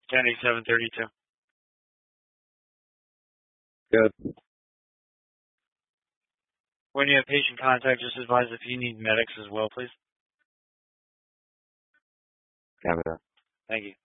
10-732. Good. When you have patient contact, just advise if you need medics as well, please. Copy that. Thank you.